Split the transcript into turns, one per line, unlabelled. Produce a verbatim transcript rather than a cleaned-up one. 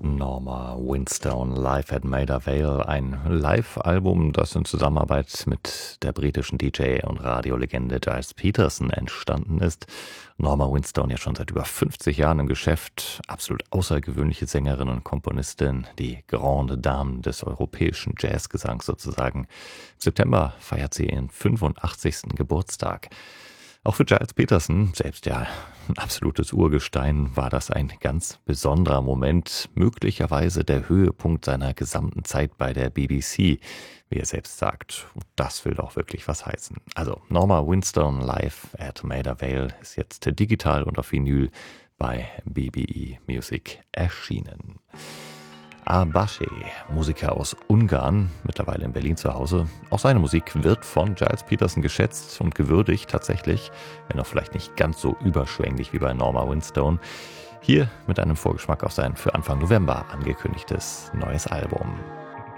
Norma Winstone live at Maida Vale, ein Live-Album, das in Zusammenarbeit mit der britischen D J und Radiolegende Giles Peterson entstanden ist. Norma Winstone ja schon seit über fünfzig Jahren im Geschäft, absolut außergewöhnliche Sängerin und Komponistin, die Grande Dame des europäischen Jazzgesangs sozusagen. Im September feiert sie ihren fünfundachtzigsten Geburtstag. Auch für Giles Peterson, selbst ja ein absolutes Urgestein, war das ein ganz besonderer Moment, möglicherweise der Höhepunkt seiner gesamten Zeit bei der B B C, wie er selbst sagt. Und das will doch wirklich was heißen. Also Norma Winstone live at Maida Vale ist jetzt digital und auf Vinyl bei B B E Music erschienen. Abashe, Musiker aus Ungarn, mittlerweile in Berlin zu Hause. Auch seine Musik wird von Giles Peterson geschätzt und gewürdigt tatsächlich, wenn auch vielleicht nicht ganz so überschwänglich wie bei Norma Winstone. Hier mit einem Vorgeschmack auf sein für Anfang November angekündigtes neues Album.